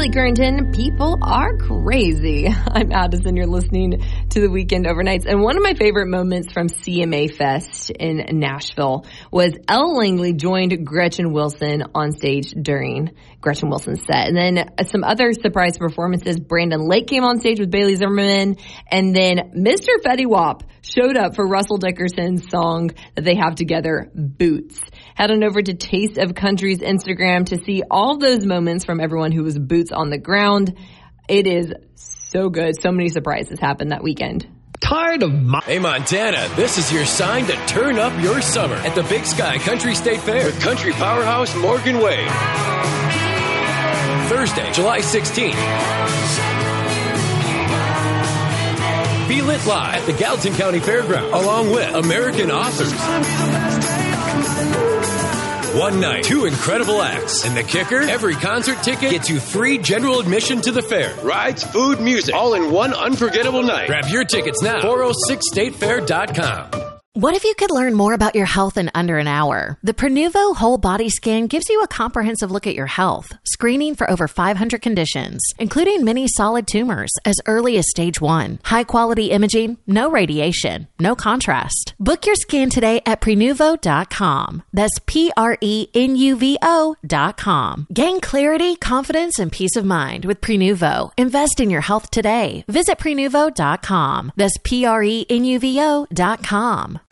Bailey Currington, people are crazy. I'm Addison. You're listening to the Weekend Overnights. And one of my favorite moments from CMA Fest in Nashville was Elle Langley joined Gretchen Wilson on stage during Gretchen Wilson's set. And then some other surprise performances. Brandon Lake came on stage with Bailey Zimmerman. And then Mr. Fetty Wap showed up for Russell Dickerson's song that they have together, Boots. Head on over to Taste of Country's Instagram to see all those moments from everyone who was boots on the ground. It is so good. So many surprises happened that weekend. Tired of Hey, Montana, this is your sign to turn up your summer at the Big Sky Country State Fair with country powerhouse Morgan Wade. Thursday, July 16th. Feel it live at the Gallatin County Fairgrounds, along with American authors. One night, 2 incredible acts. And the kicker, every concert ticket gets you free general admission to the fair. Rides, food, music, all in one unforgettable night. Grab your tickets now. 406statefair.com. What if you could learn more about your health in under an hour? The Prenuvo Whole Body Scan gives you a comprehensive look at your health, screening for over 500 conditions, including many solid tumors as early as stage 1. High-quality imaging, no radiation, no contrast. Book your scan today at Prenuvo.com. That's Prenuvo.com. Gain clarity, confidence, and peace of mind with Prenuvo. Invest in your health today. Visit Prenuvo.com. That's Prenuvo.com.